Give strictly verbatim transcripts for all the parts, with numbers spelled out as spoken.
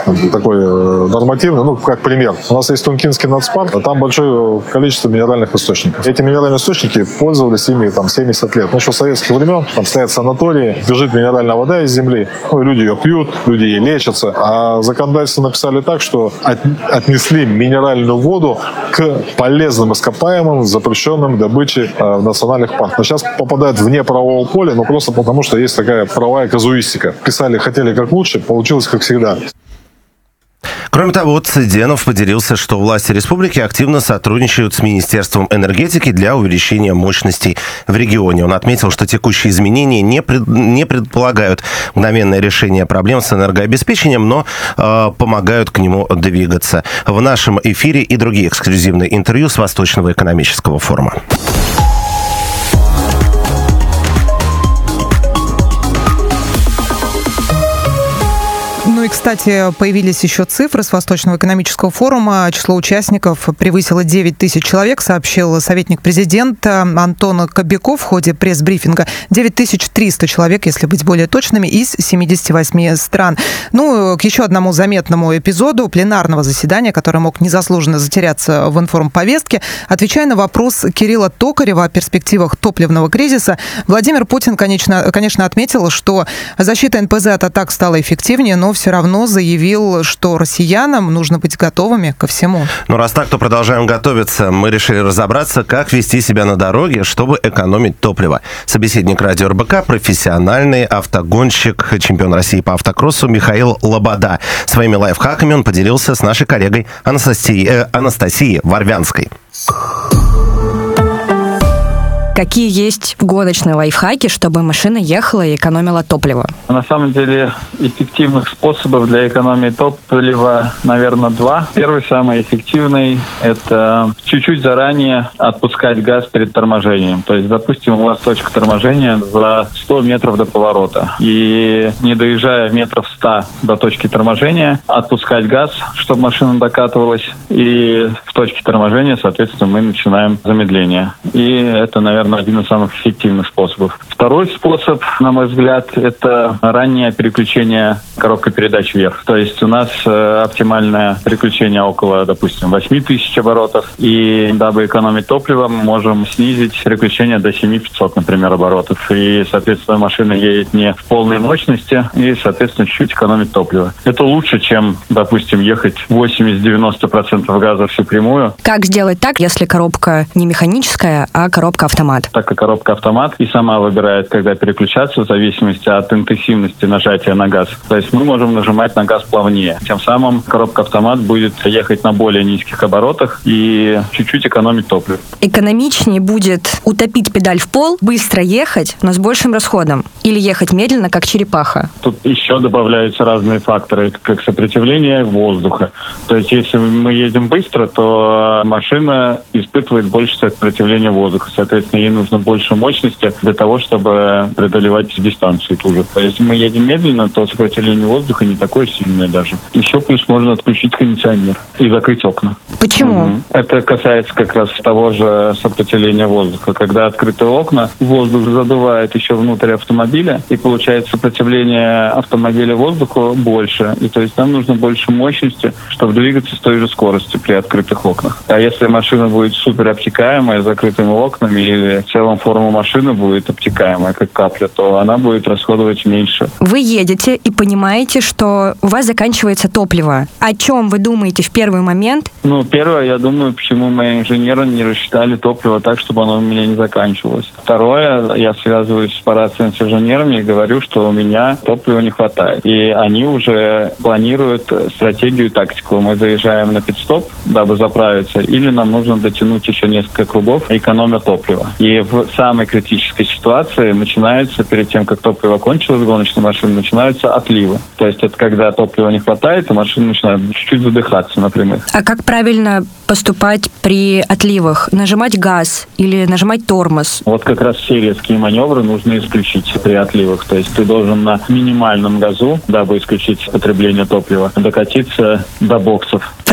такой нормативный, ну, как пример. У нас есть Тункинский нацпарк, а там большое количество минеральных источников. Эти минеральные источники пользовались ими там семьдесят лет. Ну, еще с советских времен там стоят санатории, бежит минеральная вода из земли, ну, и люди ее пьют, люди ей лечатся. А законодательство написали так, что от, отнесли минеральную воду к полезным ископаемым, запрещенным добыче э, в национальных парках. Но сейчас попадает вне правового поля, но просто потому, что есть такая правовая казуистика. Писали, хотели как лучше, получилось как всегда. Кроме того, Цыденов поделился, что власти республики активно сотрудничают с Министерством энергетики для увеличения мощностей в регионе. Он отметил, что текущие изменения не, пред, не предполагают мгновенное решение проблем с энергообеспечением, но э, помогают к нему двигаться. В нашем эфире и другие эксклюзивные интервью с Восточного экономического форума. Ну и, кстати, появились еще цифры с Восточного экономического форума. Число участников превысило девять тысяч человек, сообщил советник президента Антон Кобяков в ходе пресс-брифинга. девять тысяч триста человек, если быть более точными, из семидесяти восьми стран. Ну, к еще одному заметному эпизоду пленарного заседания, который мог незаслуженно затеряться в информповестке. Отвечая на вопрос Кирилла Токарева о перспективах топливного кризиса, Владимир Путин, конечно, конечно, отметил, что защита эн пэ зэ от атак стала эффективнее, но все равно заявил, что россиянам нужно быть готовыми ко всему. Ну, раз так, то продолжаем готовиться. Мы решили разобраться, как вести себя на дороге, чтобы экономить топливо. Собеседник радио эр бэ ка, профессиональный автогонщик, чемпион России по автокроссу Михаил Лобода. Своими лайфхаками он поделился с нашей коллегой Анастасией, э, Анастасией Варвянской. Какие есть гоночные лайфхаки, чтобы машина ехала и экономила топливо? На самом деле эффективных способов для экономии топлива, наверное, два. Первый, самый эффективный, это чуть-чуть заранее отпускать газ перед торможением. То есть, допустим, у вас точка торможения за сто метров до поворота. И не доезжая метров ста до точки торможения, отпускать газ, чтобы машина докатывалась. И в точке торможения, соответственно, мы начинаем замедление. И это, наверное, один из самых эффективных способов. Второй способ, на мой взгляд, это раннее переключение коробкой передач вверх. То есть у нас э, оптимальное переключение около, допустим, восемь тысяч оборотов. И дабы экономить топливо, мы можем снизить переключение до семь тысяч пятисот, например, оборотов. И, соответственно, машина едет не в полной мощности и, соответственно, чуть-чуть экономит топливо. Это лучше, чем, допустим, ехать восемьдесят-девяносто процентов газа всю прямую. Как сделать так, если коробка не механическая, а коробка автомат? Так как коробка автомат и сама выбирает, когда переключаться, в зависимости от интенсивности нажатия на газ. То есть мы можем нажимать на газ плавнее. Тем самым коробка автомат будет ехать на более низких оборотах и чуть-чуть экономить топливо. Экономичнее будет утопить педаль в пол, быстро ехать, но с большим расходом. Или ехать медленно, как черепаха. Тут еще добавляются разные факторы, как сопротивление воздуха. То есть если мы едем быстро, то машина испытывает больше сопротивления воздуха. Соответственно, ей нужно больше мощности для того, чтобы преодолевать дистанцию ту же. Если мы едем медленно, то сопротивление воздуха не такое сильное даже. Еще плюс можно отключить кондиционер и закрыть окна. Почему? Угу. Это касается как раз того же сопротивления воздуха. Когда открыты окна, воздух задувает еще внутрь автомобиля, и получается сопротивление автомобиля воздуху больше. И то есть нам нужно больше мощности, чтобы двигаться с той же скоростью при открытых окнах. А если машина будет супер обтекаемая, с закрытыми окнами, или в целом форма машины будет обтекаемая, как капля, то она будет расходовать меньше. Вы едете и понимаете, что у вас заканчивается топливо. О чем вы думаете в первый момент? Ну, первое, я думаю, почему мои инженеры не рассчитали топливо так, чтобы оно у меня не заканчивалось. Второе, я связываюсь по рации с инженерами и говорю, что у меня топлива не хватает. И они уже планируют стратегию, тактику. Мы заезжаем на пит-стоп, дабы заправиться, или нам нужно дотянуть еще несколько кругов, экономя топлива. И в самой критической ситуации начинается, перед тем, как топливо кончилось, гоночной машины, начинаются отливы. То есть это когда топлива не хватает, и машина начинает чуть-чуть задыхаться, например. А как правильно поступать при отливах? Нажимать газ или нажимать тормоз? Вот как раз все резкие маневры нужно исключить при отливах. То есть ты должен на минимальном газу, дабы исключить потребление топлива, докатиться до боксов. В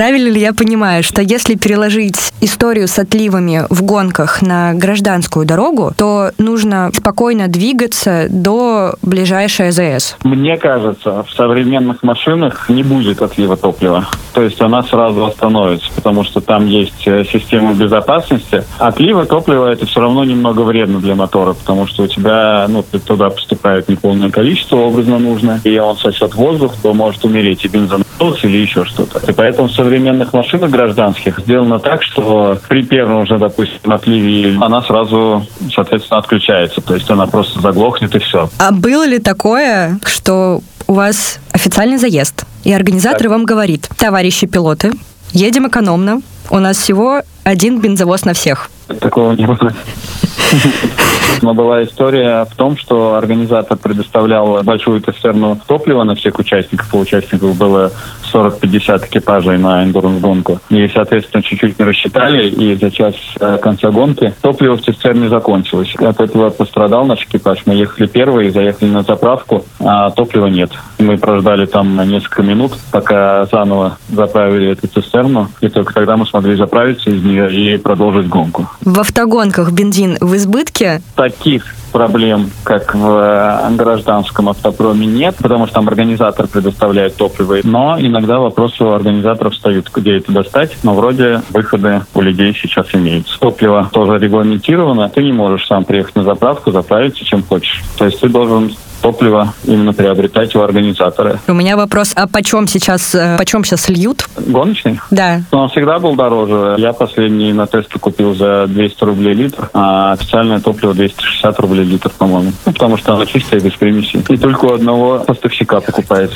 Правильно ли я понимаю, что если переложить историю с отливами в гонках на гражданскую дорогу, то нужно спокойно двигаться до ближайшей АЗС? Мне кажется, в современных машинах не будет отлива топлива. То есть она сразу остановится, потому что там есть система безопасности. Отлива топлива — это все равно немного вредно для мотора, потому что у тебя, ну, туда поступает неполное количество, образно нужно, и он сосет воздух, то может умереть и бензонасос или еще что-то. И поэтому в современных машинах гражданских сделано так, что при первом же, допустим, отливе она сразу, соответственно, отключается. То есть она просто заглохнет и все. А было ли такое, что у вас официальный заезд, и организатор так. вам говорит: товарищи пилоты, едем экономно, у нас всего один бензовоз на всех? Такого не было. Но была история в том, что организатор предоставлял большую цистерну топлива на всех участников. У участников было сорок-пятьдесят экипажей на эндуранс-гонку. И, соответственно, чуть-чуть не рассчитали, и за час конца гонки топливо в цистерне закончилось. От этого пострадал наш экипаж. Мы ехали первые, заехали на заправку, а топлива нет. Мы прождали там несколько минут, пока заново заправили эту цистерну, и только тогда мы смогли заправиться из нее и продолжить гонку. В автогонках бензин в избытке? Таких проблем, как в гражданском автопроме, нет, потому что там организатор предоставляет топливо. Но иногда вопросы у организаторов встают, где это достать. Но вроде выходы у людей сейчас имеются. Топливо тоже регламентировано. Ты не можешь сам приехать на заправку, заправиться чем хочешь. То есть ты должен топливо именно приобретать у организатора. У меня вопрос, а почем сейчас, почем сейчас льют? Гоночный? Да. Он всегда был дороже. Я последний на тесте купил за двести рублей литр, а официальное топливо двести шестьдесят рублей литр, по-моему. Ну, потому что оно чистое, без примесей. И только у одного поставщика покупается.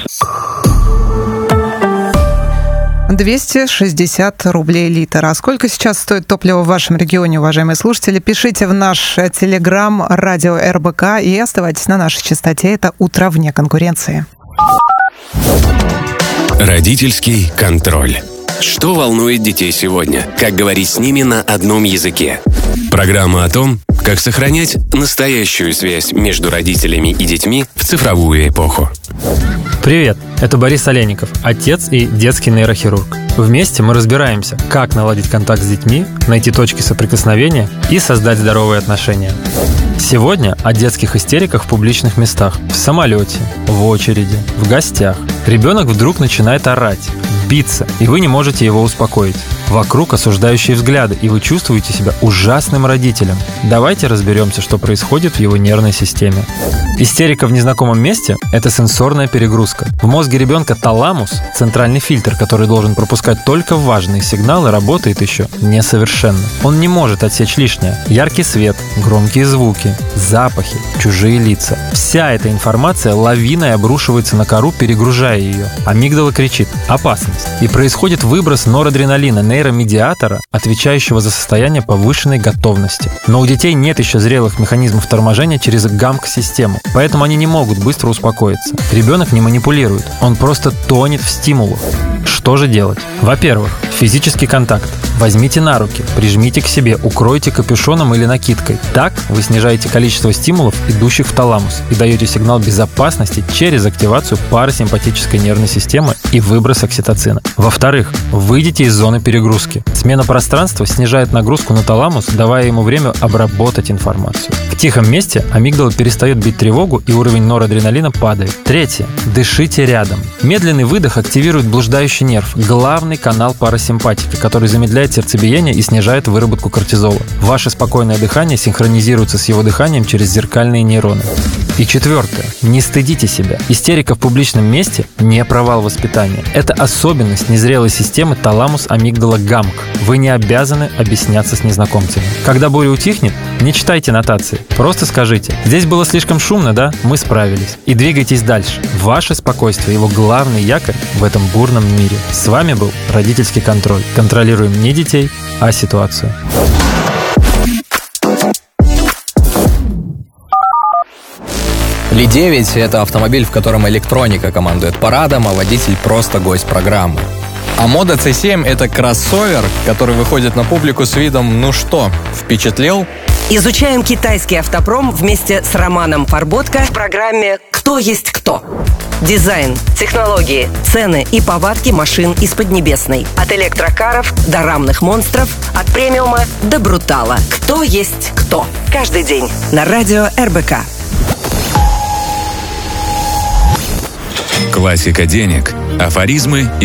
двести шестьдесят рублей литр. А сколько сейчас стоит топливо в вашем регионе, уважаемые слушатели? Пишите в наш телеграм радио эр бэ ка и оставайтесь на нашей частоте. Это «Утро вне конкуренции». Родительский контроль. Что волнует детей сегодня? Как говорить с ними на одном языке? Программа о том, как сохранять настоящую связь между родителями и детьми в цифровую эпоху. Привет, это Борис Олейников, отец и детский нейрохирург. Вместе мы разбираемся, как наладить контакт с детьми, найти точки соприкосновения и создать здоровые отношения. Сегодня о детских истериках в публичных местах, в самолете, в очереди, в гостях. Ребенок вдруг начинает орать, биться, и вы не можете его успокоить. Вокруг осуждающие взгляды, и вы чувствуете себя ужасным родителем. Давайте разберемся, что происходит в его нервной системе. Истерика в незнакомом месте – это сенсорная перегрузка. В мозге ребенка таламус, центральный фильтр, который должен пропускать только важные сигналы, работает еще несовершенно. Он не может отсечь лишнее. Яркий свет, громкие звуки, запахи, чужие лица. Вся эта информация лавиной обрушивается на кору, перегружая ее. Амигдала кричит «опасность». И происходит выброс норадреналина, нейромедиатора, отвечающего за состояние повышенной готовности. Но у детей нет еще зрелых механизмов торможения через гамк-систему, поэтому они не могут быстро успокоиться. Ребенок не манипулирует, он просто тонет в стимулах. Что же делать? Во-первых, физический контакт. Возьмите на руки, прижмите к себе, укройте капюшоном или накидкой. Так вы снижаете количество стимулов, идущих в таламус, и даете сигнал безопасности через активацию парасимпатической нервной системы и выброс окситоцина. Во-вторых, выйдите из зоны перегрузки. Смена пространства снижает нагрузку на таламус, давая ему время обработать информацию. В тихом месте амигдала перестает бить тревогу, и уровень норадреналина падает. Третье. Дышите рядом. Медленный выдох активирует блуждающий нерв, главный канал парасимпатики, который замедляет сердцебиение и снижает выработку кортизола. Ваше спокойное дыхание синхронизируется с его дыханием через зеркальные нейроны. И четвертое. Не стыдите себя. Истерика в публичном месте – не провал воспитания. Это особенность незрелой системы таламус-амигдала-гамк. Вы не обязаны объясняться с незнакомцами. Когда буря утихнет, не читайте нотации. Просто скажите: «Здесь было слишком шумно, да? Мы справились». И двигайтесь дальше. Ваше спокойствие – его главный якорь в этом бурном мире. С вами был Родительский контроль. Контролируем не детей, а ситуацию. Ли девять – это автомобиль, в котором электроника командует парадом, а водитель просто гость программы. А Moda си семь – это кроссовер, который выходит на публику с видом «ну что, впечатлил?». Изучаем китайский автопром вместе с Романом Фарботко в программе «Кто есть кто?». Дизайн, технологии, цены и повадки машин из Поднебесной. От электрокаров до рамных монстров, от премиума до брутала. Кто есть кто. Каждый день на радио эр бэ ка. Классика денег, афоризмы